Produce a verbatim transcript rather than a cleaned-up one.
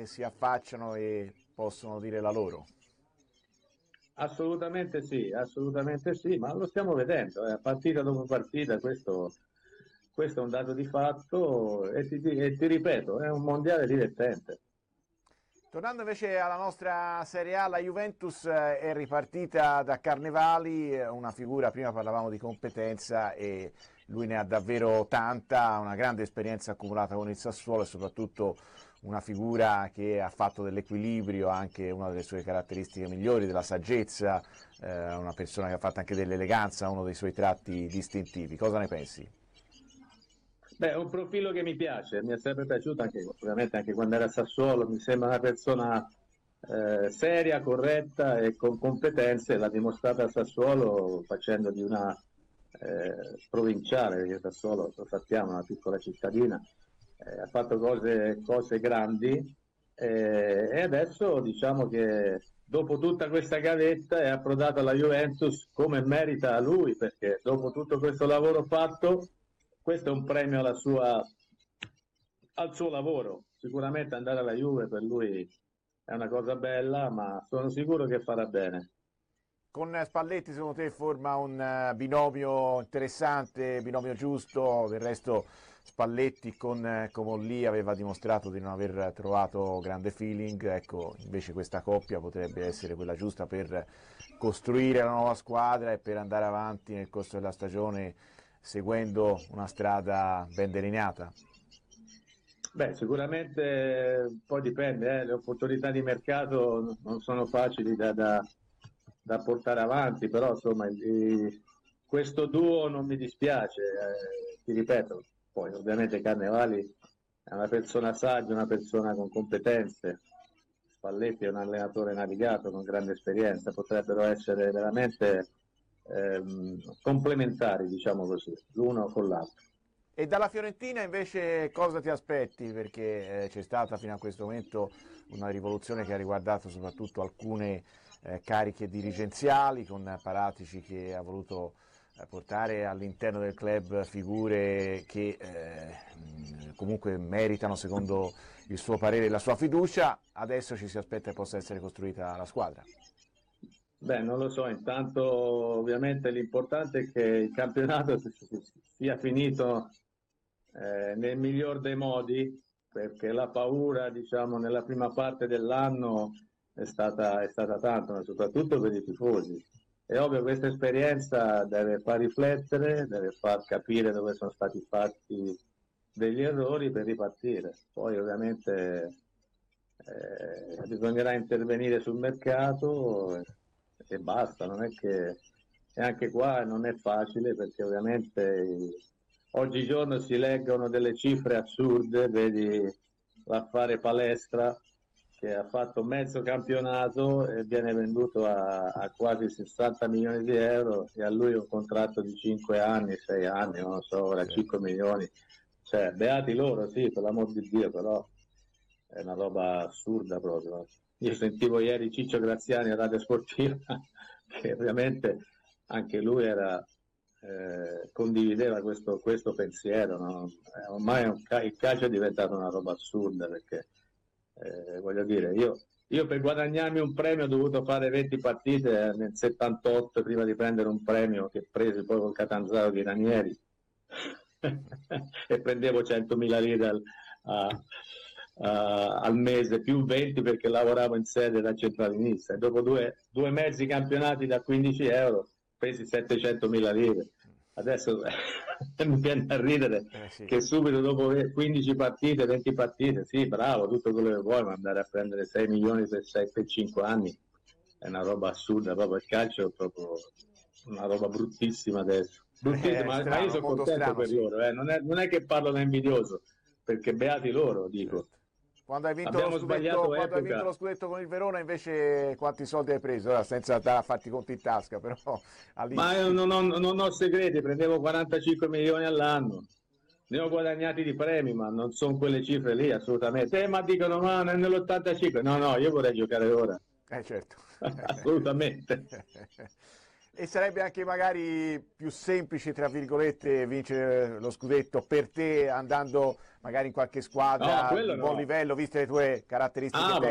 che si affacciano e possono dire la loro. Assolutamente sì, assolutamente sì, ma lo stiamo vedendo, eh, partita dopo partita, questo, questo è un dato di fatto e ti, e ti ripeto, è un mondiale divertente. Tornando invece alla nostra Serie A, la Juventus eh, è ripartita da Carnevali, eh, una figura, prima parlavamo di competenza e lui ne ha davvero tanta, una grande esperienza accumulata con il Sassuolo e soprattutto una figura che ha fatto dell'equilibrio anche una delle sue caratteristiche migliori, della saggezza, eh, una persona che ha fatto anche dell'eleganza, uno dei suoi tratti distintivi. Cosa ne pensi? Beh, è un profilo che mi piace, mi è sempre piaciuto, anche, ovviamente anche quando era a Sassuolo, mi sembra una persona eh, seria, corretta e con competenze, l'ha dimostrata a Sassuolo facendo di una eh, provinciale, perché Sassuolo, lo sappiamo, è una piccola cittadina, eh, ha fatto cose, cose grandi eh, e adesso diciamo che dopo tutta questa gavetta è approdato alla Juventus come merita lui, perché dopo tutto questo lavoro fatto questo è un premio alla sua, al suo lavoro. Sicuramente andare alla Juve per lui è una cosa bella, ma sono sicuro che farà bene. Con Spalletti secondo te forma un eh, binomio interessante, binomio giusto? Del resto Spalletti con eh, Comolli aveva dimostrato di non aver trovato grande feeling, ecco invece questa coppia potrebbe essere quella giusta per costruire la nuova squadra e per andare avanti nel corso della stagione seguendo una strada ben delineata. Beh, sicuramente poi dipende, eh, le opportunità di mercato non sono facili da, da- da portare avanti, però insomma il- questo duo non mi dispiace, eh, ti ripeto, poi ovviamente Carnevali è una persona saggia, una persona con competenze, Spalletti è un allenatore navigato con grande esperienza, potrebbero essere veramente ehm, complementari, diciamo così, l'uno con l'altro. E dalla Fiorentina invece cosa ti aspetti? Perché eh, c'è stata fino a questo momento una rivoluzione che ha riguardato soprattutto alcune eh, cariche dirigenziali, con Paratici che ha voluto eh, portare all'interno del club figure che eh, comunque meritano secondo il suo parere e la sua fiducia. Adesso ci si aspetta che possa essere costruita la squadra. Beh, non lo so, intanto ovviamente l'importante è che il campionato si- si- sia finito eh, nel miglior dei modi, perché la paura, diciamo, nella prima parte dell'anno è stata, è stata tanta, ma soprattutto per i tifosi. È ovvio che questa esperienza deve far riflettere, deve far capire dove sono stati fatti degli errori per ripartire. Poi ovviamente eh, bisognerà intervenire sul mercato e, e basta, non è che e anche qua non è facile perché ovviamente i- oggigiorno si leggono delle cifre assurde, vedi l'affare Palestra che ha fatto mezzo campionato e viene venduto a, a quasi sessanta milioni di euro e a lui un contratto di cinque anni, sei anni, non lo so, ora Sì. cinque milioni. Cioè, beati loro, sì, per l'amor di Dio, però è una roba assurda proprio. Io sentivo ieri Ciccio Graziani a Radio Sportiva, che ovviamente anche lui era, eh, condivideva questo, questo pensiero. No? Eh, ormai è un ca- il calcio è diventato una roba assurda perché, eh, voglio dire, io, io per guadagnarmi un premio ho dovuto fare venti partite nel settantotto prima di prendere un premio che presi poi col Catanzaro di Ranieri e prendevo centomila lire al, a, a, al mese più venti perché lavoravo in sede da centralinista e dopo due, due mezzi campionati da quindici euro presi settecentomila lire. Adesso mi viene a ridere Eh sì. che subito dopo quindici partite, venti partite, sì, bravo, tutto quello che vuoi, ma andare a prendere sei milioni per, sei, per cinque anni è una roba assurda, proprio il calcio è proprio una roba bruttissima adesso. È Bruttissima, ma, ma io strano, sono molto contento strano, per sì. loro, eh. non, è, non è che parlo da invidioso, perché beati loro, dico. Certo. Quando hai vinto lo Abbiamo scudetto, sbagliato quando hai vinto epoca. lo scudetto con il Verona, invece quanti soldi hai preso? Ora, senza andare a farti i conti in tasca, però Ma io all'inizio. non ho, non ho segreti, prendevo quarantacinque milioni all'anno, ne ho guadagnati di premi, ma non sono quelle cifre lì assolutamente. Eh, ma dicono, ma nell'ottantacinque, no, no, io vorrei giocare ora, Eh certo. assolutamente. E sarebbe anche magari più semplice, tra virgolette, vincere lo scudetto per te andando magari in qualche squadra no, di buon no. livello, viste le tue caratteristiche ah, tecniche?